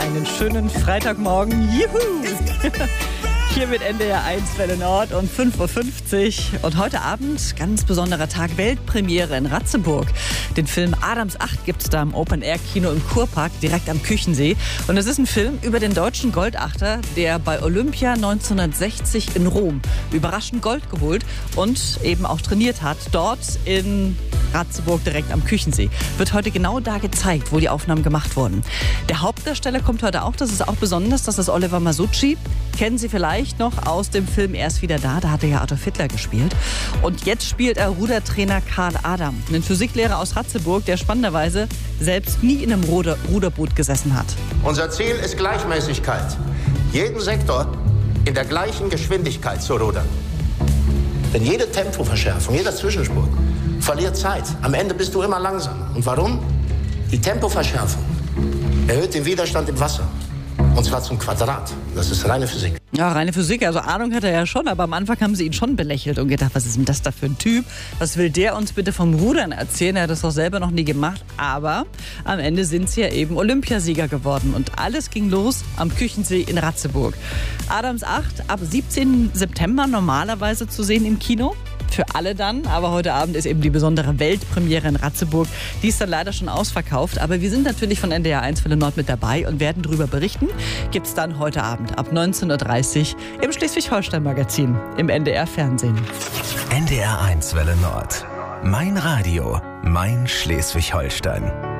Einen schönen Freitagmorgen. Juhu! Hier mit NDR 1 Welle Nord um 5.50 Uhr. Und heute Abend, ganz besonderer Tag, Weltpremiere in Ratzeburg. Den Film Adams 8 gibt es da im Open-Air-Kino im Kurpark, direkt am Küchensee. Und es ist ein Film über den deutschen Goldachter, der bei Olympia 1960 in Rom überraschend Gold geholt und eben auch trainiert hat. Dort in Ratzeburg, direkt am Küchensee. Wird heute genau da gezeigt, wo die Aufnahmen gemacht wurden. Der Hauptdarsteller kommt heute auch, das ist auch besonders, das ist Oliver Masucci. Kennen Sie vielleicht noch aus dem Film Er ist wieder da, da hat er ja Adolf Hitler gespielt. Und jetzt spielt er Rudertrainer Karl Adam, einen Physiklehrer aus Ratzeburg, der spannenderweise selbst nie in einem Ruderboot gesessen hat. Unser Ziel ist Gleichmäßigkeit. Jeden Sektor in der gleichen Geschwindigkeit zu rudern. Denn jede Tempoverschärfung, jeder Zwischensprung verliert Zeit. Am Ende bist du immer langsamer. Und warum? Die Tempoverschärfung erhöht den Widerstand im Wasser. Und zwar zum Quadrat. Das ist reine Physik. Ja, reine Physik. Also Ahnung hat er ja schon, aber am Anfang haben sie ihn schon belächelt und gedacht, was ist denn das da für ein Typ? Was will der uns bitte vom Rudern erzählen? Er hat das doch selber noch nie gemacht. Aber am Ende sind sie ja eben Olympiasieger geworden. Und alles ging los am Küchensee in Ratzeburg. Adams 8 ab 17. September normalerweise zu sehen im Kino. Für alle dann, aber heute Abend ist eben die besondere Weltpremiere in Ratzeburg. Die ist dann leider schon ausverkauft, aber wir sind natürlich von NDR 1 Welle Nord mit dabei und werden darüber berichten. Gibt's dann heute Abend ab 19.30 Uhr im Schleswig-Holstein-Magazin, im NDR-Fernsehen. NDR 1 Welle Nord. Mein Radio, mein Schleswig-Holstein.